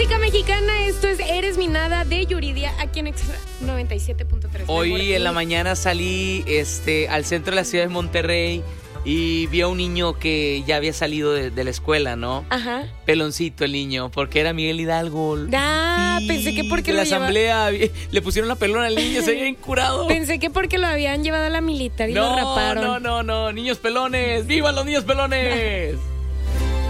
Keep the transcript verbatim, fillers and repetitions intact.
República Mexicana, esto es Eres mi Nada de Yuridia, aquí en Extra noventa y siete punto tres. Hoy en la mañana salí este, al centro de la ciudad de Monterrey y vi a un niño que ya había salido de, de la escuela, ¿no? Ajá. Peloncito el niño, porque era Miguel Hidalgo. Ah, y pensé que porque de lo la lleva... asamblea le pusieron la pelona al niño, se había incurado. Pensé que porque lo habían llevado a la militar y no, lo raparon. No, no, no, niños pelones, ¡vivan los niños pelones!